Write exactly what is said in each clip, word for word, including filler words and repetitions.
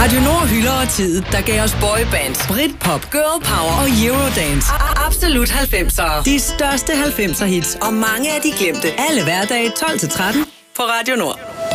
Radio Nord hylder og tid, der gav os boybands, Britpop, girl power og eurodance. Absolut halvfemsere. De største halvfemser hits og mange af de glemte. Alle hverdage tolv til tretten på Radio Nord.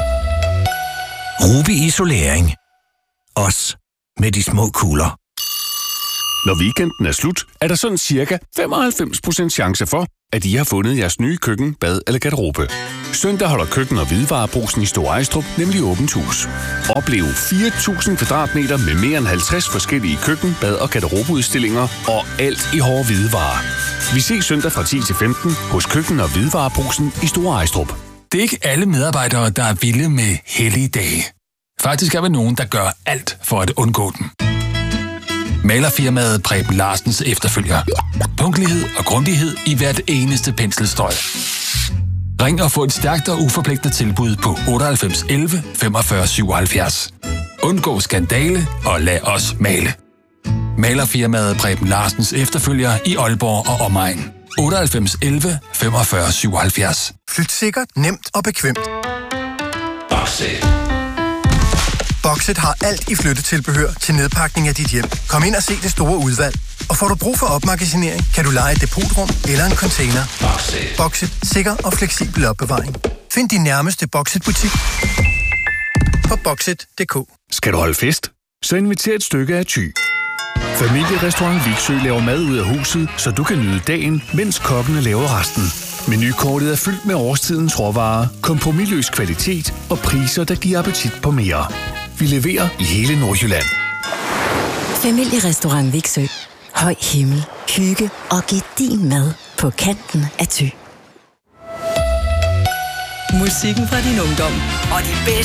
Ruby Isolering. Os med de små kugler. Når weekenden er slut, er der sådan cirka femoghalvfems procent chance for, at I har fundet jeres nye køkken, bad eller garderobe. Søndag holder Køkken- og Hvidevarebrugsen i Store Ejstrup nemlig åbent hus. Oplev fire tusind kvadratmeter med mere end halvtreds forskellige køkken-, bad- og garderobeudstillinger og alt i hårde hvidevarer. Vi ses søndag fra ti til femten hos Køkken- og Hvidevarebrugsen i Store Ejstrup. Det er ikke alle medarbejdere, der er vilde med hellige dage. Faktisk er vi nogen, der gør alt for at undgå dem. Malerfirmaet Preben Larsens efterfølger. Punktlighed og grundighed i hvert eneste penselstrøg. Ring og få et stærkt og uforpligtende tilbud på otteoghalvfems elleve femogfyrre syvoghalvfjerds. Undgå skandale og lad os male. Malerfirmaet Preben Larsens efterfølger i Aalborg og omegn. otteoghalvfems elleve femogfyrre syvoghalvfjerds. Flyt sikkert, nemt og bekvemt. Boxit. Boxit har alt i flyttetilbehør til nedpakning af dit hjem. Kom ind og se det store udvalg. Og får du brug for opmagasinering, kan du leje et depotrum eller en container. Boxit. Boxit. Sikker og fleksibel opbevaring. Find din nærmeste Boxit-butik på boxit punktum d k. Skal du holde fest? Så inviter et stykke af Thy. Familierestaurant Viksø laver mad ud af huset, så du kan nyde dagen, mens kokkene laver resten. Menukortet er fyldt med årstidens råvarer, kompromisløs kvalitet og priser, der giver appetit på mere. Vi leverer i hele Nordjylland. Familierestaurant Viksø. Høj himmel, hygge og gedigen mad på kanten af Thy. Musikken fra din ungdom og de bedste